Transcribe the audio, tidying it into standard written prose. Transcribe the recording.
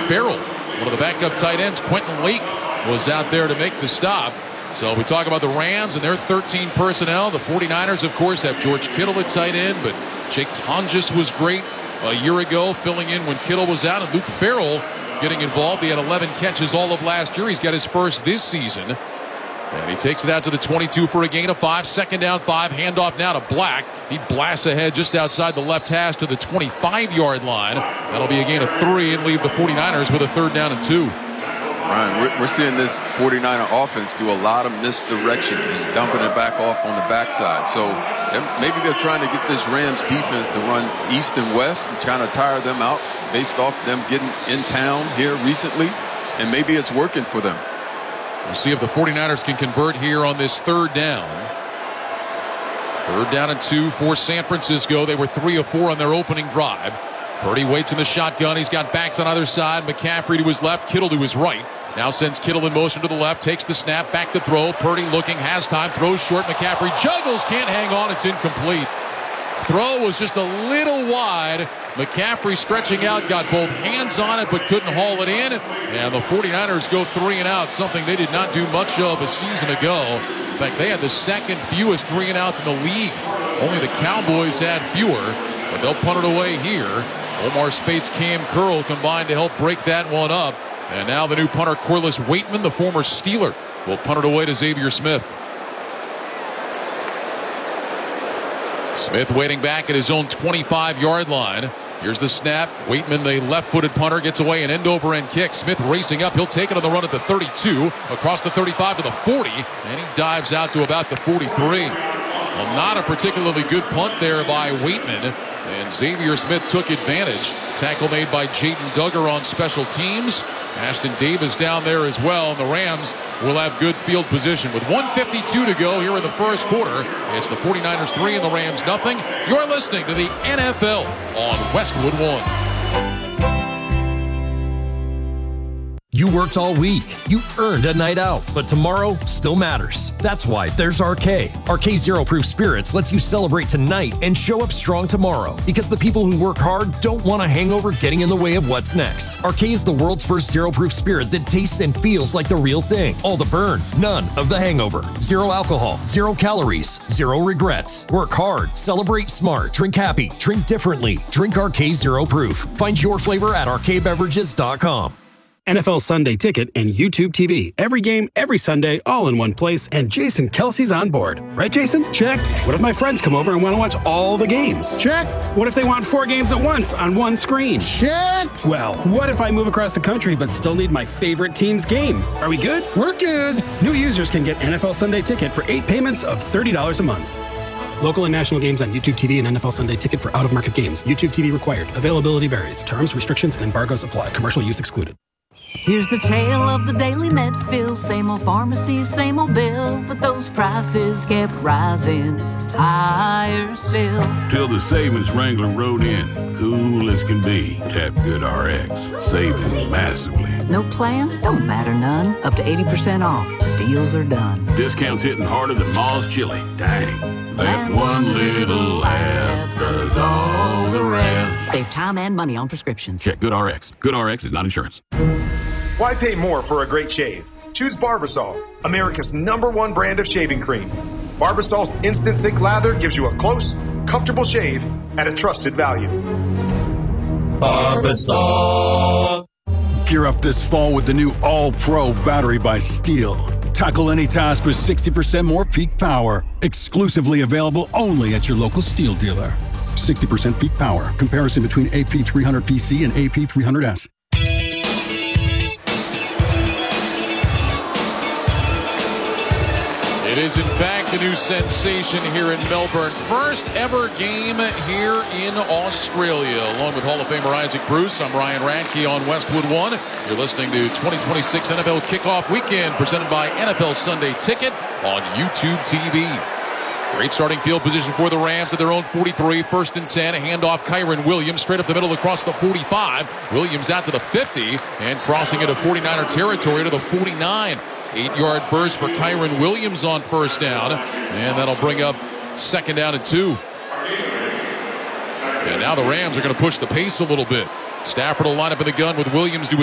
Farrell, one of the backup tight ends. Quentin Lake was out there to make the stop. So we talk about the Rams and their 13 personnel. The 49ers, of course, have George Kittle at tight end, but Jake Tonjes was great a year ago, filling in when Kittle was out, and Luke Farrell getting involved. He had 11 catches all of last year. He's got his first this season. And he takes it out to the 22 for a gain of 5. Second down, 5. Handoff now to Black. He blasts ahead just outside the left hash to the 25-yard line. That'll be a gain of 3 and leave the 49ers with a 3rd down and 2. Ryan, we're seeing this 49er offense do a lot of misdirection and dumping it back off on the backside. So maybe they're trying to get this Rams defense to run east and west and trying to tire them out based off them getting in town here recently. And maybe it's working for them. We'll see if the 49ers can convert here on this 3rd down. 3rd down and 2 for San Francisco. They were 3 of 4 on their opening drive. Purdy waits in the shotgun. He's got backs on either side. McCaffrey to his left, Kittle to his right. Now sends Kittle in motion to the left, takes the snap, back to throw. Purdy looking, has time, throws short. McCaffrey juggles, can't hang on. It's incomplete. Throw was just a little wide. McCaffrey stretching out, got both hands on it, but couldn't haul it in. And the 49ers go 3 and out, something they did not do much of a season ago. In fact, they had the second fewest 3 and outs in the league. Only the Cowboys had fewer, but they'll punt it away here. Omar Spates, Cam Curl combined to help break that one up. And now the new punter, Corliss Waitman, the former Steeler, will punt it away to Xavier Smith. Smith waiting back at his own 25-yard line. Here's the snap. Waitman, the left-footed punter, gets away an end-over-end kick. Smith racing up. He'll take it on the run at the 32, across the 35 to the 40, and he dives out to about the 43. Well, not a particularly good punt there by Waitman, and Xavier Smith took advantage. Tackle made by Jaden Duggar on special teams. Ashton Davis down there as well, and the Rams will have good field position. With 1:52 to go here in the first quarter, it's the 49ers 3 and the Rams nothing. You're listening to the NFL on Westwood One. You worked all week. You earned a night out, but tomorrow still matters. That's why there's RK. RK Zero Proof Spirits lets you celebrate tonight and show up strong tomorrow, because the people who work hard don't want a hangover getting in the way of what's next. RK is the world's first zero proof spirit that tastes and feels like the real thing. All the burn, none of the hangover. Zero alcohol, 0 calories, 0 regrets. Work hard, celebrate smart, drink happy, drink differently. Drink RK Zero Proof. Find your flavor at rkbeverages.com. NFL Sunday Ticket and YouTube TV. Every game, every Sunday, all in one place, and Jason Kelsey's on board. Right, Jason? Check. What if my friends come over and want to watch all the games? Check. What if they want 4 games at once on one screen? Check. Well, what if I move across the country but still need my favorite team's game? Are we good? We're good. New users can get NFL Sunday Ticket for 8 payments of $30 a month. Local and national games on YouTube TV and NFL Sunday Ticket for out-of-market games. YouTube TV required. Availability varies. Terms, restrictions, and embargoes apply. Commercial use excluded. Here's the tale of the daily Medfill. Same old pharmacy, same old bill, but those prices kept rising higher still. Till the savings wrangler rode in, cool as can be. Tap GoodRx, saving massively. No plan? Don't matter none. Up to 80% off. The deals are done. Discounts hitting harder than Ma's chili. Dang. That one little app does all the rest. Save time and money on prescriptions. Check GoodRx. GoodRx is not insurance. Why pay more for a great shave? Choose Barbasol, America's #1 brand of shaving cream. Barbasol's instant thick lather gives you a close, comfortable shave at a trusted value. Barbasol. Gear up this fall with the new All-Pro battery by Steel. Tackle any task with 60% more peak power. Exclusively available only at your local Steel dealer. 60% peak power. Comparison between AP300PC and AP300S. It is, in fact, a new sensation here in Melbourne. First ever game here in Australia. Along with Hall of Famer Isaac Bruce, I'm Ryan Radke on Westwood One. You're listening to 2026 NFL Kickoff Weekend, presented by NFL Sunday Ticket on YouTube TV. Great starting field position for the Rams at their own 43. 1st and 10. A handoff, Kyren Williams straight up the middle across the 45. Williams out to the 50 and crossing into 49er territory to the 49. 8-yard burst for Kyren Williams on 1st down. And that'll bring up 2nd down and 2. And now the Rams are going to push the pace a little bit. Stafford will line up in the gun with Williams to